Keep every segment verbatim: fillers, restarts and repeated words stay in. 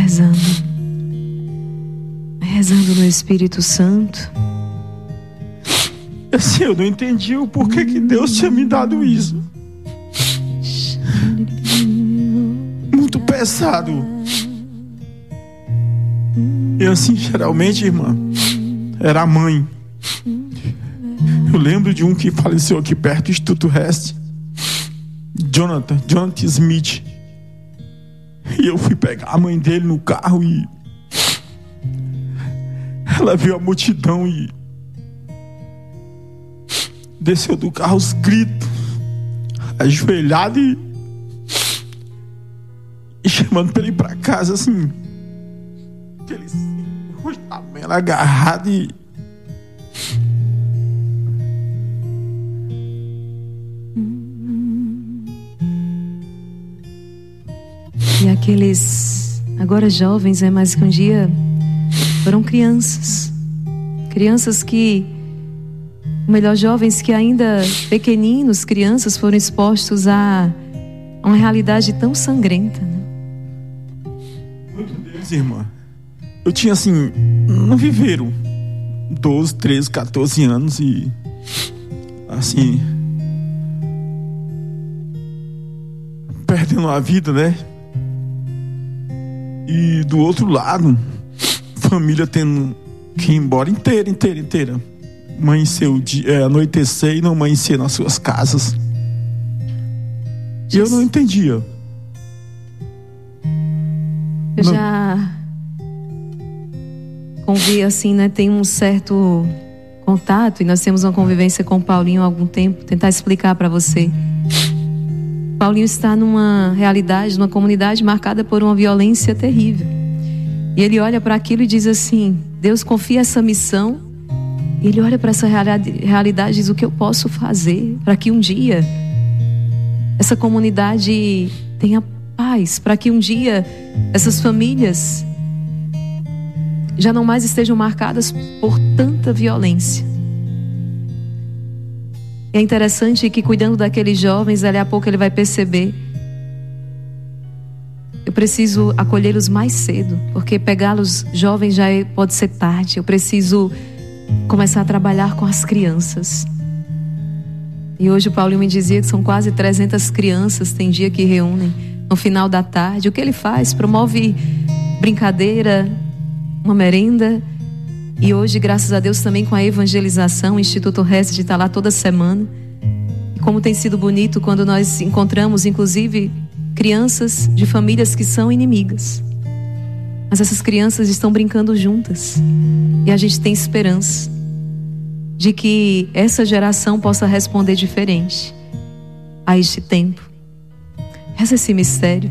rezando. Vai rezando no Espírito Santo. Assim, eu não entendi o porquê que Deus tinha me dado isso. Muito pesado. E assim, geralmente, irmã, era a mãe. Eu lembro de um que faleceu aqui perto do Instituto Rest, Jonathan, Jonathan Smith. E eu fui pegar a mãe dele no carro e ela viu a multidão e desceu do carro aos gritos, ajoelhada e, e chamando pra ele ir pra casa, assim. Aquele ela agarrada e E aqueles, agora jovens, é mais que um dia, foram crianças. Crianças que, ou melhor, jovens que ainda pequeninos, crianças, foram expostos a, a uma realidade tão sangrenta, né? Muitos deles, irmã, eu tinha assim, não viveram doze, treze, quatorze anos e assim, perdendo a vida, né? E do outro lado, família tendo que ir embora inteira, inteira, inteira. Amanhecer o dia, é, anoitecer e não amanhecer nas suas casas. E eu não entendia. Eu não. já convivi assim, né? Tem um certo contato e nós temos uma convivência com o Paulinho há algum tempo. Tentar explicar para você. Paulinho está numa realidade, numa comunidade marcada por uma violência terrível. E ele olha para aquilo e diz assim: Deus confia essa missão. E ele olha para essa realidade e diz: o que eu posso fazer para que um dia essa comunidade tenha paz, para que um dia essas famílias já não mais estejam marcadas por tanta violência. É interessante que, cuidando daqueles jovens, dali a pouco ele vai perceber: eu preciso acolhê-los mais cedo, porque pegá-los jovens já é, pode ser tarde. Eu preciso começar a trabalhar com as crianças. E hoje o Paulinho me dizia que são quase trezentas crianças, tem dia que reúnem no final da tarde. O que ele faz? Promove brincadeira, uma merenda. E hoje, graças a Deus, também com a evangelização, o Instituto Rest está lá toda semana. E como tem sido bonito quando nós encontramos, inclusive, crianças de famílias que são inimigas. Mas essas crianças estão brincando juntas. E a gente tem esperança de que essa geração possa responder diferente a este tempo. Reza esse mistério.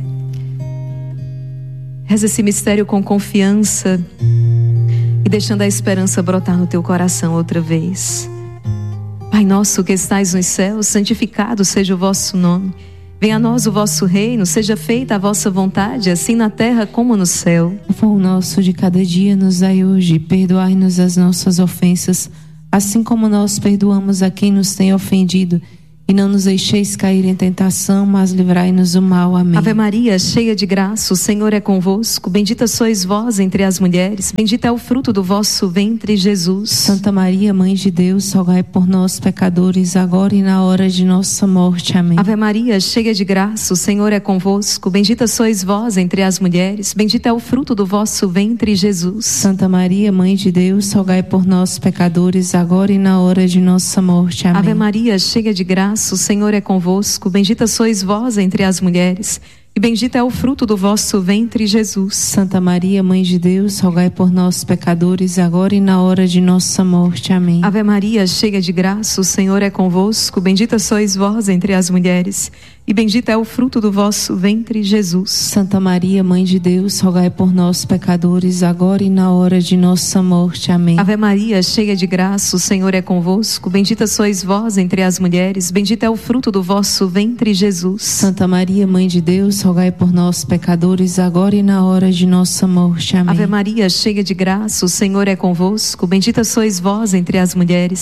Reza esse mistério com confiança e deixando a esperança brotar no teu coração outra vez. Pai nosso que estais nos céus, santificado seja o vosso nome. Venha a nós o vosso reino, seja feita a vossa vontade, assim na terra como no céu. O pão nosso de cada dia nos dai hoje, perdoai-nos as nossas ofensas, assim como nós perdoamos a quem nos tem ofendido. E não nos deixeis cair em tentação, mas livrai-nos do mal. Amém. Ave Maria, cheia de graça, o Senhor é convosco. Bendita sois vós entre as mulheres. Bendito é o fruto do vosso ventre, Jesus. Santa Maria, Mãe de Deus, rogai por nós, pecadores, agora e na hora de nossa morte. Amém. Ave Maria, cheia de graça, o Senhor é convosco. Bendita sois vós entre as mulheres. Bendito é o fruto do vosso ventre, Jesus. Santa Maria, Mãe de Deus, rogai por nós, pecadores, agora e na hora de nossa morte. Amém. Ave Maria, cheia de graça, o Senhor é convosco, bendita sois vós entre as mulheres, e bendito é o fruto do vosso ventre, Jesus. Santa Maria, Mãe de Deus, rogai por nós, pecadores, agora e na hora de nossa morte. Amém. Ave Maria, cheia de graça, o Senhor é convosco, bendita sois vós entre as mulheres, e bendito é o fruto do vosso ventre, Jesus. Santa Maria, Mãe de Deus, rogai por nós, pecadores, agora e na hora de nossa morte. Amém. Ave Maria, cheia de graça, o Senhor é convosco, bendita sois vós entre as mulheres, bendito é o fruto do vosso ventre, Jesus. Santa Maria, Mãe de Deus, rogai por nós, pecadores, agora e na hora de nossa morte. Amém. Ave Maria, cheia de graça, o Senhor é convosco, bendita sois vós entre as mulheres,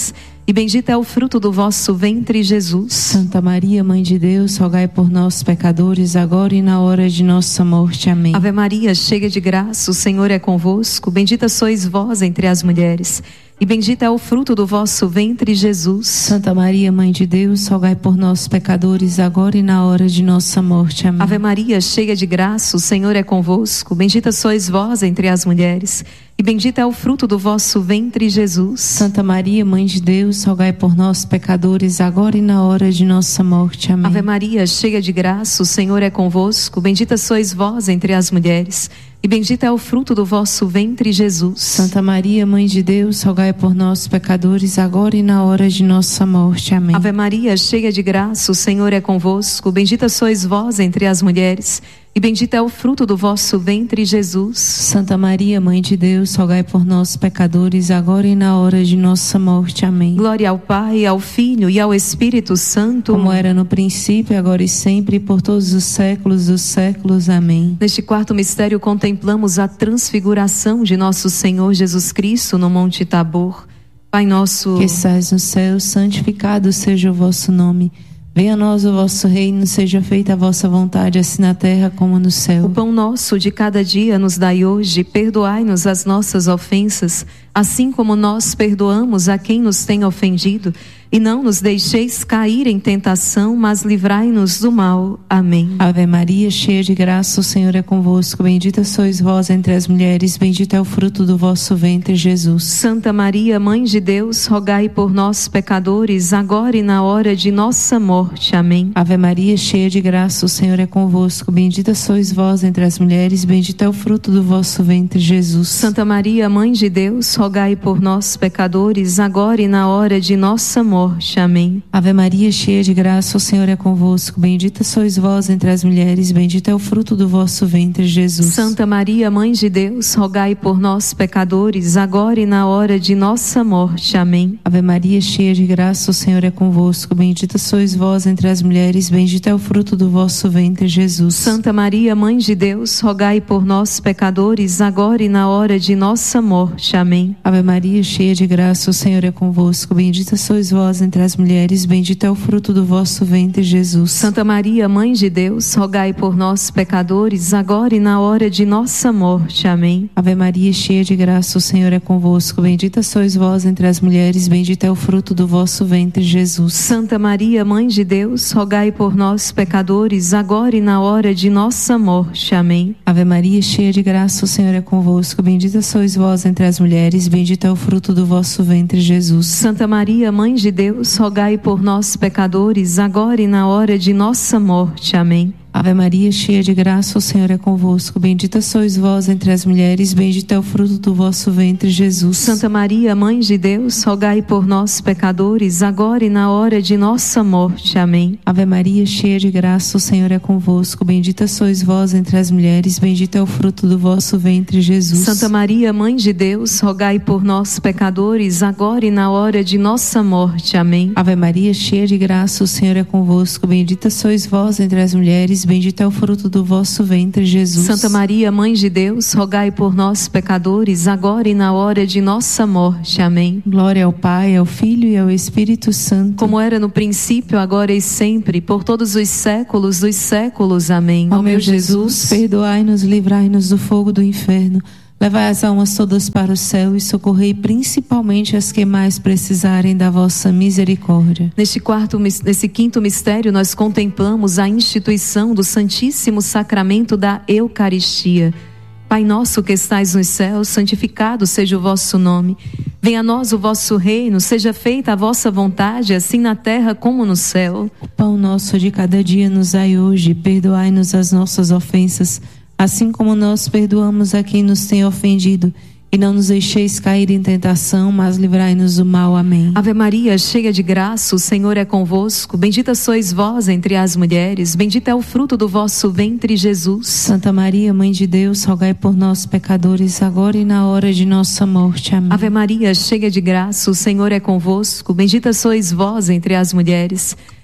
e bendito é o fruto do vosso ventre, Jesus. Santa Maria, Mãe de Deus, rogai por nós, pecadores, agora e na hora de nossa morte. Amém. Ave Maria, cheia de graça, o Senhor é convosco. Bendita sois vós entre as mulheres, e bendito é o fruto do vosso ventre, Jesus. Santa Maria, Mãe de Deus, rogai por nós, pecadores, agora e na hora de nossa morte. Amém. Ave Maria, cheia de graça, o Senhor é convosco. Bendita sois vós entre as mulheres, e bendito é o fruto do vosso ventre, Jesus. Santa Maria, Mãe de Deus, rogai por nós, pecadores, agora e na hora de nossa morte. Amém. Ave Maria, cheia de graça, o Senhor é convosco. Bendita sois vós entre as mulheres, e bendito é o fruto do vosso ventre, Jesus. Santa Maria, Mãe de Deus, rogai por nós, pecadores, agora e na hora de nossa morte. Amém. Ave Maria, cheia de graça, o Senhor é convosco. Bendita sois vós entre as mulheres, e bendito é o fruto do vosso ventre, Jesus. Santa Maria, Mãe de Deus, rogai por nós, pecadores, agora e na hora de nossa morte. Amém. Glória ao Pai, ao Filho e ao Espírito Santo, como era no princípio, agora e sempre, e por todos os séculos dos séculos. Amém. Neste quarto mistério contemplamos a transfiguração de nosso Senhor Jesus Cristo no Monte Tabor. Pai nosso, que estais no céu, santificado seja o vosso nome. Venha a nós o vosso reino, seja feita a vossa vontade, assim na terra como no céu. O pão nosso de cada dia nos dai hoje, perdoai-nos as nossas ofensas, assim como nós perdoamos a quem nos tem ofendido. E não nos deixeis cair em tentação, mas livrai-nos do mal. Amém. Ave Maria, cheia de graça, o Senhor é convosco. Bendita sois vós entre as mulheres, bendito é o fruto do vosso ventre, Jesus. Santa Maria, Mãe de Deus, rogai por nós, pecadores, agora e na hora de nossa morte. Amém. Ave Maria, cheia de graça, o Senhor é convosco. Bendita sois vós entre as mulheres, bendito é o fruto do vosso ventre, Jesus. Santa Maria, Mãe de Deus, rogai por nós, pecadores, agora e na hora de nossa morte. Amém. Ave Maria, cheia de graça, o Senhor é convosco. Bendita sois vós entre as mulheres, bendito é o fruto do vosso ventre, Jesus. Santa Maria, Mãe de Deus, rogai por nós, pecadores, agora e na hora de nossa morte. Amém. Ave Maria, cheia de graça, o Senhor é convosco. Bendita sois vós entre as mulheres, bendito é o fruto do vosso ventre, Jesus. Santa Maria, Mãe de Deus, rogai por nós, pecadores, agora e na hora de nossa morte. Amém. Ave Maria, cheia de graça, o Senhor é convosco. Bendita sois vós entre as mulheres, bendito é o fruto do vosso ventre, Jesus. Santa Maria, Mãe de Deus, rogai por nós, pecadores, agora e na hora de nossa morte. Amém. Ave Maria, cheia de graça, o Senhor é convosco. Bendita sois vós entre as mulheres, bendito é o fruto do vosso ventre, Jesus. Santa Maria, Mãe de Deus, rogai por nós, pecadores, agora e na hora de nossa morte. Amém. Ave Maria, cheia de graça, o Senhor é convosco. Bendita sois vós entre as mulheres, bendito é o fruto do vosso ventre, Jesus. Santa Maria, Mãe de Deus, rogai por nós, pecadores, agora e na hora de nossa morte. Amém. Ave Maria, cheia de graça, o Senhor é convosco. Bendita sois vós entre as mulheres, bendito é o fruto do vosso ventre, Jesus. Santa Maria, Mãe de Deus, rogai por nós, pecadores, agora e na hora de nossa morte. Amém. Ave Maria, cheia de graça, o Senhor é convosco. Bendita sois vós entre as mulheres, bendito é o fruto do vosso ventre, Jesus. Santa Maria, Mãe de Deus, rogai por nós, pecadores, agora e na hora de nossa morte. Amém. Ave Maria, cheia de graça, o Senhor é convosco. Bendita sois vós entre as mulheres, bendito é o fruto do vosso ventre, Jesus. Santa Maria, Mãe de Deus, rogai por nós, pecadores, agora e na hora de nossa morte. Amém. Glória ao Pai, ao Filho e ao Espírito Santo, como era no princípio, agora e sempre, por todos os séculos dos séculos. Amém. Ó meu Jesus, perdoai-nos, livrai-nos do fogo do inferno, levai as almas todas para o céu e socorrei principalmente as que mais precisarem da vossa misericórdia. Neste quarto, nesse quinto mistério, nós contemplamos a instituição do Santíssimo Sacramento da Eucaristia. Pai nosso que estais nos céus, santificado seja o vosso nome. Venha a nós o vosso reino, seja feita a vossa vontade, assim na terra como no céu. O pão nosso de cada dia nos dai hoje, perdoai-nos as nossas ofensas, assim como nós perdoamos a quem nos tem ofendido. E não nos deixeis cair em tentação, mas livrai-nos do mal. Amém. Ave Maria, cheia de graça, o Senhor é convosco. Bendita sois vós entre as mulheres, bendito é o fruto do vosso ventre, Jesus. Santa Maria, Mãe de Deus, rogai por nós, pecadores, agora e na hora de nossa morte. Amém. Ave Maria, cheia de graça, o Senhor é convosco. Bendita sois vós entre as mulheres,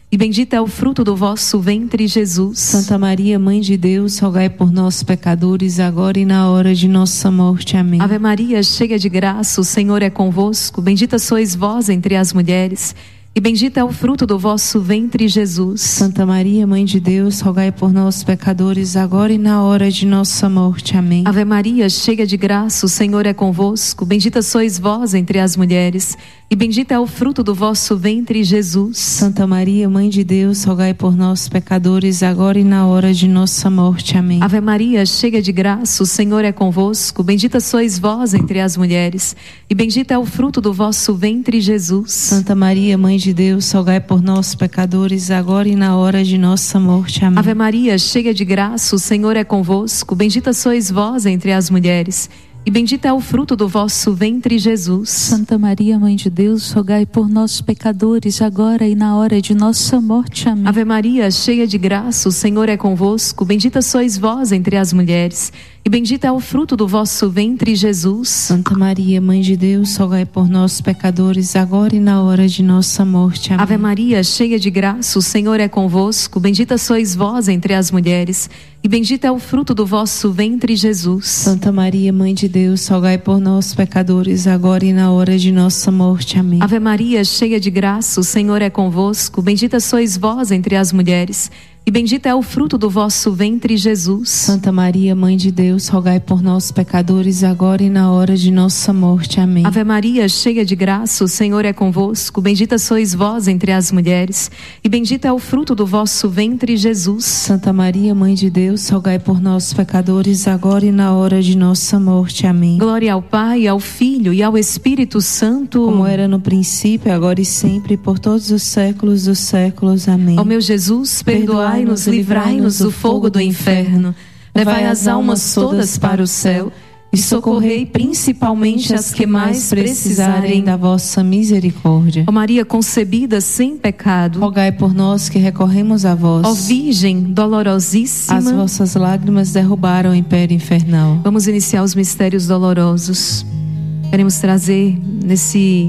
e bendito é o fruto do vosso ventre, Jesus. Santa Maria, Mãe de Deus, rogai por nós, pecadores, agora e na hora de nossa morte. Amém. Ave Maria, cheia de graça, o Senhor é convosco. Bendita sois vós entre as mulheres, e bendito é o fruto do vosso ventre, Jesus. Santa Maria, Mãe de Deus, rogai por nós, pecadores, agora e na hora de nossa morte. Amém. Ave Maria, cheia de graça, o Senhor é convosco. Bendita sois vós entre as mulheres, e bendito é o fruto do vosso ventre, Jesus. Santa Maria, Mãe de Deus, rogai por nós, pecadores, agora e na hora de nossa morte. Amém. Ave Maria, cheia de graça, o Senhor é convosco. Bendita sois vós entre as mulheres, e bendito é o fruto do vosso ventre, Jesus. Santa Maria, Mãe de Deus, rogai por nós, pecadores, agora e na hora de nossa morte. Amém. Ave Maria, cheia de graça, o Senhor é convosco. Bendita sois vós entre as mulheres, e bendito é o fruto do vosso ventre, Jesus. Santa Maria, Mãe de Deus, rogai por nós, pecadores, agora e na hora de nossa morte. Amém. Ave Maria, cheia de graça, o Senhor é convosco. Bendita sois vós entre as mulheres, e bendito é o fruto do vosso ventre, Jesus. Santa Maria, Mãe de Deus, rogai por nós, pecadores, agora e na hora de nossa morte. Amém. Ave Maria, cheia de graça, o Senhor é convosco. Bendita sois vós entre as mulheres, e bendito é o fruto do vosso ventre, Jesus. Santa Maria, Mãe de Deus, rogai por nós, pecadores, agora e na hora de nossa morte. Amém. Ave Maria, cheia de graça, o Senhor é convosco. Bendita sois vós entre as mulheres, e bendito é o fruto do vosso ventre, Jesus. Santa Maria, Mãe de Deus, rogai por nós, pecadores, agora e na hora de nossa morte. Amém. Ave Maria, cheia de graça, o Senhor é convosco. Bendita sois vós entre as mulheres, e bendito é o fruto do vosso ventre, Jesus. Santa Maria, Mãe de Deus, rogai por nós, pecadores, agora e na hora de nossa morte. Amém. Glória ao Pai, ao Filho e ao Espírito Santo, como era no princípio, agora e sempre, por todos os séculos dos séculos. Amém. Ó meu Jesus, perdoai Perdoai-nos, livrai-nos do fogo do inferno, levai as almas todas para o céu e socorrei principalmente as que mais precisarem da vossa misericórdia. Ó Maria concebida sem pecado, rogai por nós que recorremos a vós. Ó Virgem dolorosíssima, as vossas lágrimas derrubaram o império infernal. Vamos iniciar os mistérios dolorosos. Queremos trazer nesse,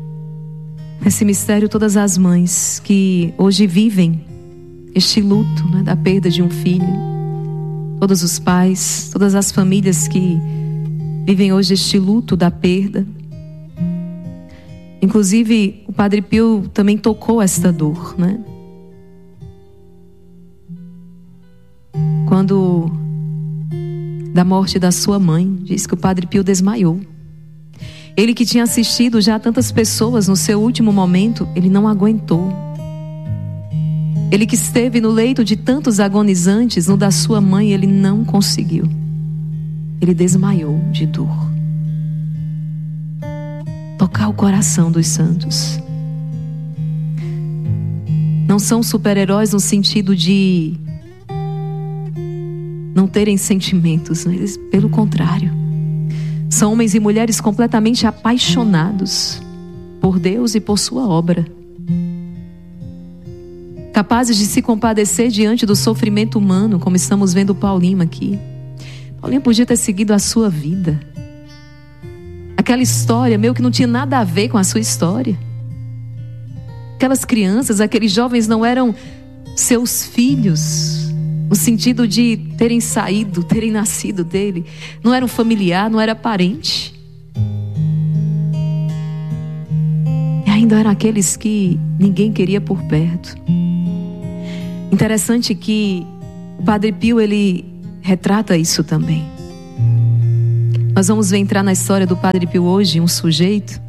nesse mistério todas as mães que hoje vivem este luto, né, da perda de um filho. Todos os pais, todas as famílias que vivem hoje este luto da perda. Inclusive, o Padre Pio também tocou esta dor, né? Quando da morte da sua mãe, diz que o Padre Pio desmaiou. Ele que tinha assistido já tantas pessoas no seu último momento, ele não aguentou. Ele que esteve no leito de tantos agonizantes, no da sua mãe, ele não conseguiu. Ele desmaiou de dor. Tocar o coração dos santos. Não são super-heróis no sentido de não terem sentimentos, né? Eles, pelo contrário, são homens e mulheres completamente apaixonados por Deus e por sua obra, capazes de se compadecer diante do sofrimento humano, como estamos vendo o Paulinho aqui. Paulinho podia ter seguido a sua vida. Aquela história meio que não tinha nada a ver com a sua história. Aquelas crianças, aqueles jovens não eram seus filhos, no sentido de terem saído, terem nascido dele. Não era um familiar, não era parente. E ainda eram aqueles que ninguém queria por perto. Interessante que o Padre Pio, ele retrata isso também. Nós vamos ver entrar na história do Padre Pio hoje um sujeito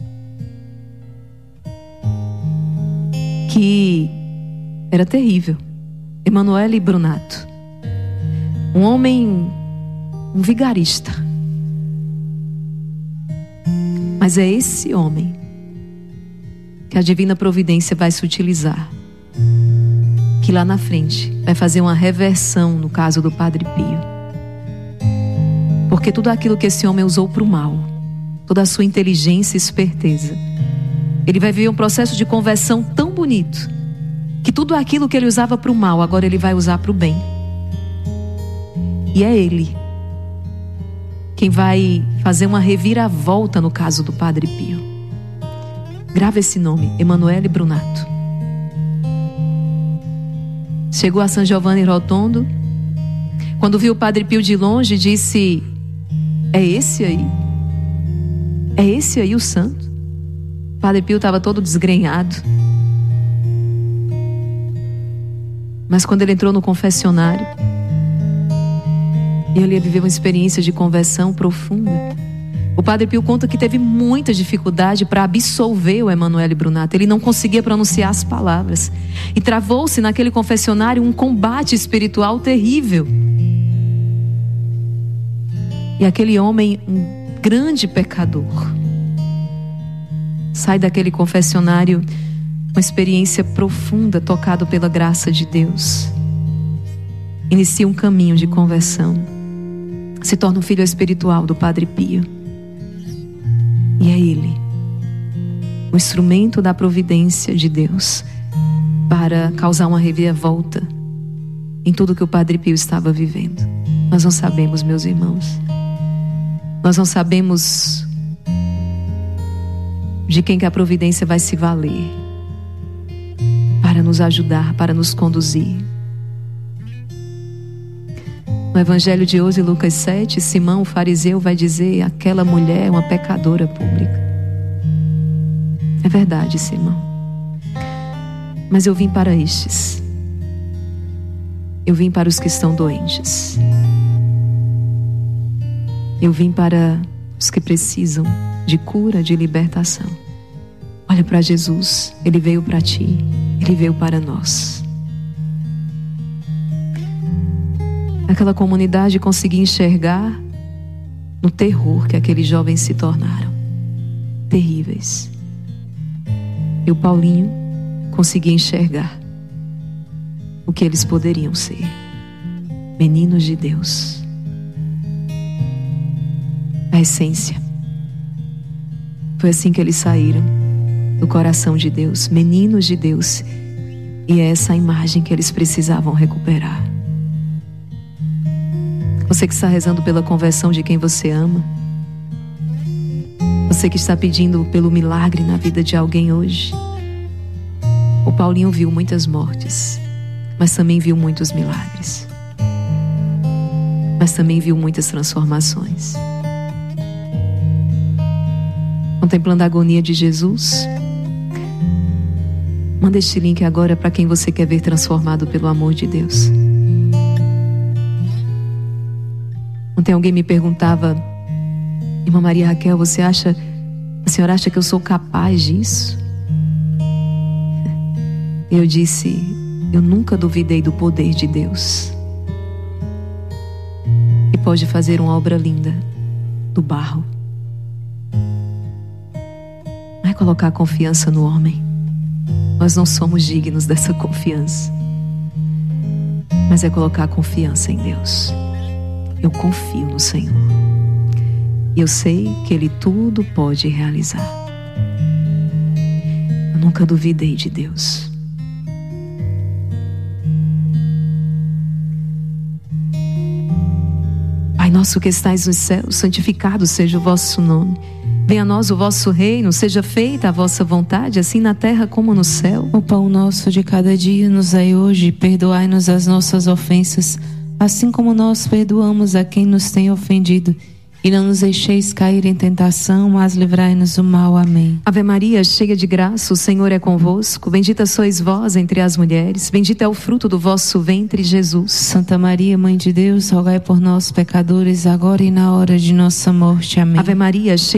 que era terrível. Emanuele Brunato. Um homem, um vigarista. Mas é esse homem que a divina providência vai se utilizar, que lá na frente vai fazer uma reversão no caso do Padre Pio. Porque tudo aquilo que esse homem usou para o mal, toda a sua inteligência e esperteza, ele vai viver um processo de conversão tão bonito, que tudo aquilo que ele usava para o mal, agora ele vai usar para o bem. E é ele quem vai fazer uma reviravolta no caso do Padre Pio. Grava esse nome, Emanuele Brunato. Chegou a San Giovanni Rotondo. Quando viu o Padre Pio de longe, disse: é esse aí? É esse aí o santo? O Padre Pio estava todo desgrenhado. Mas quando ele entrou no confessionário, ele viveu uma experiência de conversão profunda. O Padre Pio conta que teve muita dificuldade para absolver o Emanuele Brunato. Ele não conseguia pronunciar as palavras. E travou-se naquele confessionário um combate espiritual terrível. E aquele homem, um grande pecador, sai daquele confessionário uma experiência profunda, tocado pela graça de Deus. Inicia um caminho de conversão. Se torna um filho espiritual do Padre Pio. E é ele, o instrumento da providência de Deus para causar uma reviravolta em tudo que o Padre Pio estava vivendo. Nós não sabemos, meus irmãos. Nós não sabemos de quem que a providência vai se valer para nos ajudar, para nos conduzir. No Evangelho de hoje, Lucas sete, Simão, o fariseu, vai dizer: aquela mulher é uma pecadora pública. É verdade, Simão. Mas eu vim para estes. Eu vim para os que estão doentes. Eu vim para os que precisam de cura, de libertação. Olha para Jesus. Ele veio para ti. Ele veio para nós. Aquela comunidade conseguia enxergar no terror que aqueles jovens se tornaram. Terríveis. E o Paulinho conseguia enxergar o que eles poderiam ser. Meninos de Deus. A essência. Foi assim que eles saíram do coração de Deus. Meninos de Deus. E é essa a imagem que eles precisavam recuperar. Você que está rezando pela conversão de quem você ama. Você que está pedindo pelo milagre na vida de alguém hoje. O Paulinho viu muitas mortes, mas também viu muitos milagres. Mas também viu muitas transformações. Contemplando a agonia de Jesus, manda este link agora para quem você quer ver transformado pelo amor de Deus. Ontem alguém me perguntava: irmã Maria Raquel, você acha, a senhora acha que eu sou capaz disso? Eu disse: eu nunca duvidei do poder de Deus. E pode fazer uma obra linda do barro. Não é colocar confiança no homem. Nós não somos dignos dessa confiança. Mas é colocar confiança em Deus. Eu confio no Senhor. E eu sei que Ele tudo pode realizar. Eu nunca duvidei de Deus. Pai nosso que estais nos céus, santificado seja o vosso nome. Venha a nós o vosso reino, seja feita a vossa vontade, assim na terra como no céu. O pão nosso de cada dia nos dai hoje, perdoai-nos as nossas ofensas, assim como nós perdoamos a quem nos tem ofendido. E não nos deixeis cair em tentação, mas livrai-nos do mal. Amém. Ave Maria, cheia de graça, o Senhor é convosco. Bendita sois vós entre as mulheres. Bendito é o fruto do vosso ventre, Jesus. Santa Maria, Mãe de Deus, rogai por nós, pecadores, agora e na hora de nossa morte. Amém. Ave Maria, cheia